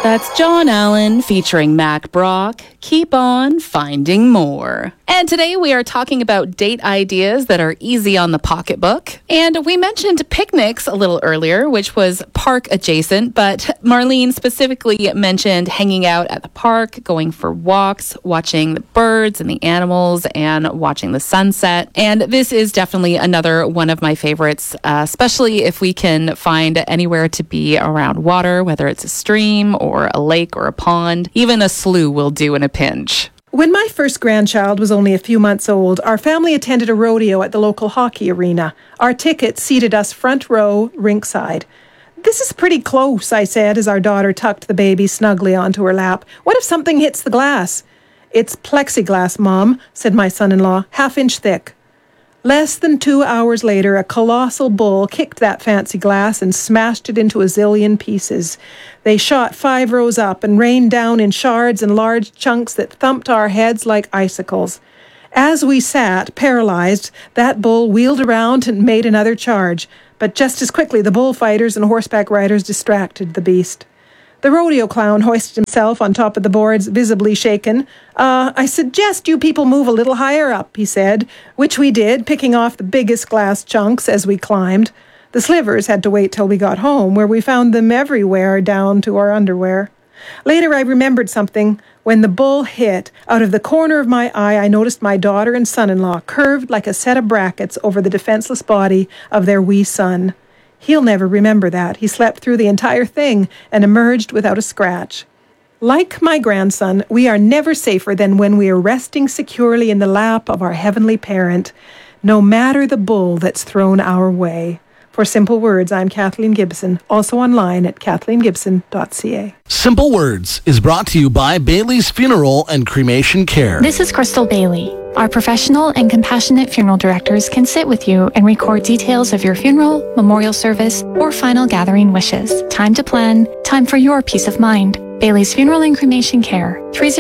That's John Allen featuring Mac Brock. Keep on finding more. And today we are talking about date ideas that are easy on the pocketbook. And we mentioned picnics a little earlier, which was park adjacent, but Marlene specifically mentioned hanging out at the park, going for walks, watching the birds and the animals, and watching the sunset. And this is definitely another one of my favorites, especially if we can find anywhere to be around water, whether it's a stream or a lake or a pond. Even a slough will do in a pinch. When my first grandchild was only a few months old, our family attended a rodeo at the local hockey arena. Our ticket seated us front row, rinkside. "This is pretty close," I said as our daughter tucked the baby snugly onto her lap. "What if something hits the glass?" "It's plexiglass, Mom," said my son-in-law, half-inch thick. Less than 2 hours later, a colossal bull kicked that fancy glass and smashed it into a zillion pieces. They shot 5 rows up and rained down in shards and large chunks that thumped our heads like icicles. As we sat, paralyzed, that bull wheeled around and made another charge, but just as quickly the bullfighters and horseback riders distracted the beast. The rodeo clown hoisted himself on top of the boards, visibly shaken. I suggest you people move a little higher up," he said, which we did, picking off the biggest glass chunks as we climbed. The slivers had to wait till we got home, where we found them everywhere down to our underwear. Later I remembered something. When the bull hit, out of the corner of my eye, I noticed my daughter and son-in-law curved like a set of brackets over the defenseless body of their wee son. He'll never remember that. He slept through the entire thing and emerged without a scratch. Like my grandson, we are never safer than when we are resting securely in the lap of our heavenly parent, no matter the bull that's thrown our way. For Simple Words, I'm Kathleen Gibson, also online at kathleengibson.ca. Simple Words is brought to you by Bailey's Funeral and Cremation Care. This is Crystal Bailey. Our professional and compassionate funeral directors can sit with you and record details of your funeral, memorial service, or final gathering wishes. Time to plan, time for your peace of mind. Bailey's Funeral and Cremation Care,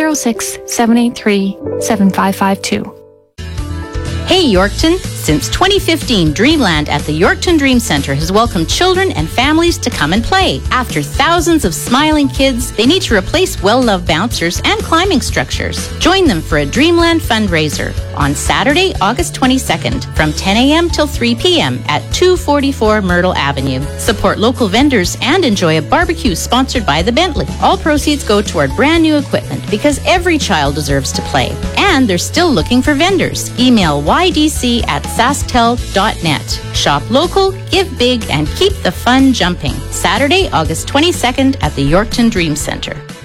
306-783-7552. Hey Yorkton! Since 2015, Dreamland at the Yorkton Dream Center has welcomed children and families to come and play. After thousands of smiling kids, they need to replace well-loved bouncers and climbing structures. Join them for a Dreamland fundraiser on Saturday, August 22nd from 10 a.m. till 3 p.m. at 244 Myrtle Avenue. Support local vendors and enjoy a barbecue sponsored by the Bentley. All proceeds go toward brand new equipment because every child deserves to play. And they're still looking for vendors. Email ydc@sasktel.net. Shop local, give big, and keep the fun jumping. Saturday, August 22nd at the Yorkton Dream Center.